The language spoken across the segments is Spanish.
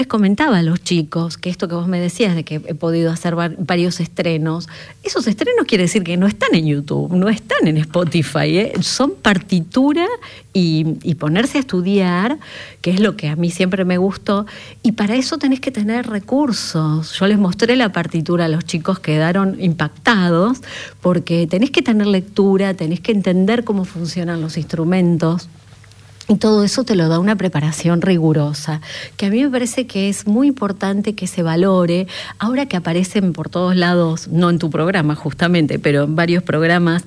Les comentaba a los chicos que esto que vos me decías de que he podido hacer varios estrenos, esos estrenos quiere decir que no están en YouTube, no están en Spotify, son partitura y ponerse a estudiar, que es lo que a mí siempre me gustó, y para eso tenés que tener recursos. Yo les mostré la partitura a los chicos, quedaron impactados, porque tenés que tener lectura, tenés que entender cómo funcionan los instrumentos. Y todo eso te lo da una preparación rigurosa, que a mí me parece que es muy importante que se valore, ahora que aparecen por todos lados, no en tu programa justamente, pero en varios programas,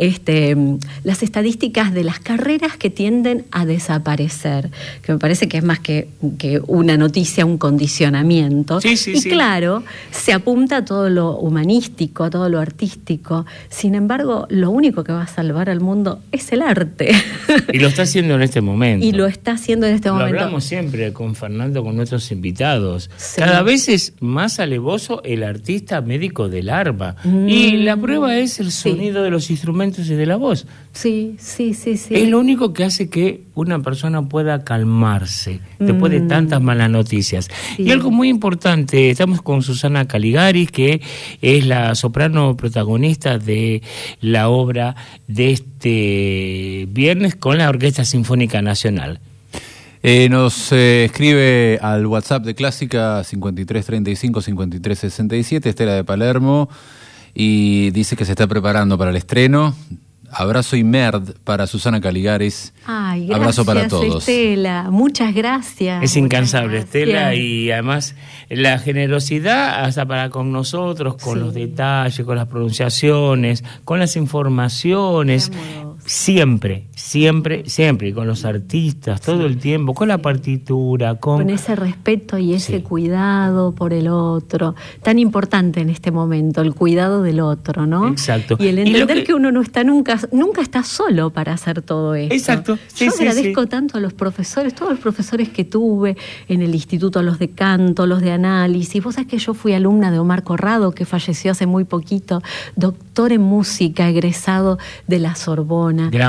las estadísticas de las carreras que tienden a desaparecer, que me parece que es más que una noticia, un condicionamiento. Sí, claro, se apunta a todo lo humanístico, a todo lo artístico. Sin embargo, lo único que va a salvar al mundo es el arte. Y lo está haciendo en este momento. Y lo está haciendo en este momento. Lo hablamos siempre con Fernando, con nuestros invitados. Sí. Cada vez es más alevoso el artista médico del arpa. Y la prueba es el sonido de los instrumentos y de la voz. Sí. Es lo único que hace que una persona pueda calmarse después de tantas malas noticias. Sí. Y algo muy importante, estamos con Susana Caligaris, que es la soprano protagonista de la obra de este viernes con la Orquesta Sinfónica Nacional. Nos escribe al WhatsApp de Clásica 5335-5367, Estela de Palermo, y dice que se está preparando para el estreno. Abrazo y merd para Susana Caligaris. Ay, abrazo para todos. Estela, muchas gracias. Es incansable, Gracias. Estela, y además la generosidad hasta para con nosotros, con los detalles, con las pronunciaciones, con las informaciones, siempre, y con los artistas, todo el tiempo, con la partitura, con ese respeto y ese cuidado por el otro, tan importante en este momento, el cuidado del otro, ¿no? Exacto. Y el entender que uno no está nunca está solo para hacer todo esto. Exacto. Yo agradezco tanto a los profesores, todos los profesores que tuve en el instituto, los de canto, los de análisis. Vos sabés que yo fui alumna de Omar Corrado, que falleció hace muy poquito, doctor en música, egresado de la Sorbona. Gran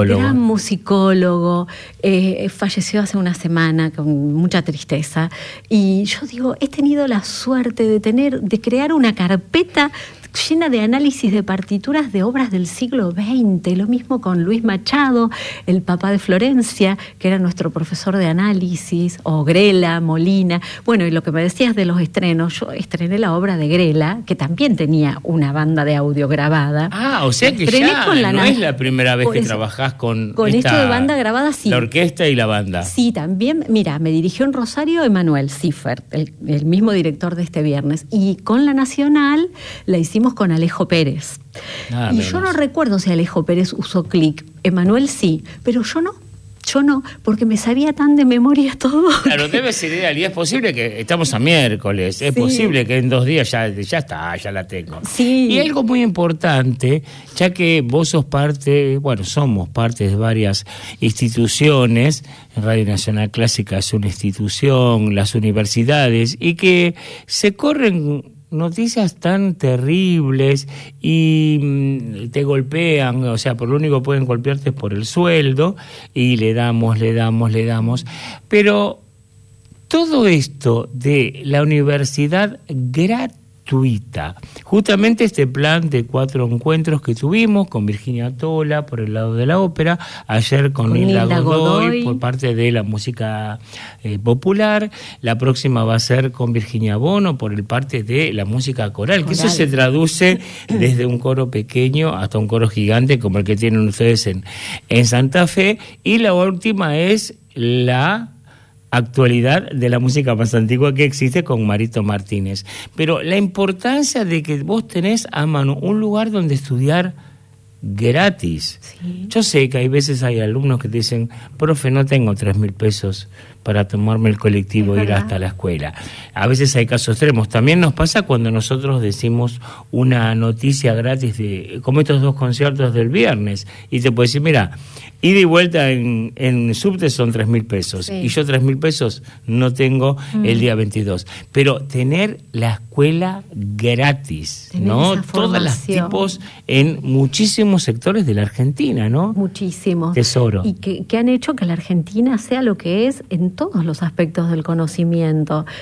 musicólogo. Falleció hace una semana con mucha tristeza. Y yo digo, he tenido la suerte de crear una carpeta llena de análisis de partituras de obras del siglo XX, lo mismo con Luis Machado, el papá de Florencia, que era nuestro profesor de análisis, o Grela, Molina. Bueno, y lo que me decías de los estrenos, yo estrené la obra de Grela, que también tenía una banda de audio grabada. O sea que ya no es la primera vez que trabajás con esto de banda grabada, sí. La orquesta y la banda. Sí, también, mira, me dirigió en Rosario Emanuel Siffert, el mismo director de este viernes, y con la Nacional la hicimos con Alejo Pérez. Y yo no recuerdo si Alejo Pérez usó clic. Emanuel sí, pero yo no, porque me sabía tan de memoria todo. Claro, debe ser ideal, y es posible que estamos a miércoles, es posible que en 2 días ya la tengo. Sí. Y algo muy importante, ya que vos somos parte de varias instituciones, Radio Nacional Clásica es una institución, las universidades, y que se corren noticias tan terribles y te golpean, o sea, por lo único pueden golpearte es por el sueldo, y le damos, pero todo esto de la universidad gratuita, justamente este plan de 4 encuentros que tuvimos con Virginia Tola por el lado de la ópera, ayer con Nilda Godoy por parte de la música popular, la próxima va a ser con Virginia Bono por el parte de la música coral, que eso se traduce desde un coro pequeño hasta un coro gigante como el que tienen ustedes en Santa Fe, y la última es la actualidad de la música más antigua que existe con Marito Martínez. Pero la importancia de que vos tenés a mano un lugar donde estudiar gratis. Sí. Yo sé que hay veces hay alumnos que te dicen, profe, no tengo 3.000 pesos para tomarme el colectivo e ir hasta la escuela. A veces hay casos extremos. También nos pasa cuando nosotros decimos una noticia gratis como estos 2 conciertos del viernes, y te puede decir, mira, ida y vuelta en subte son 3.000 pesos, y yo 3.000 pesos no tengo el día 22. Pero tener la escuela gratis, tener, ¿no? Todas las tipos en muchísimos sectores de la Argentina, ¿no? Muchísimos. Tesoro. Y que han hecho que la Argentina sea lo que es en todos los aspectos del conocimiento.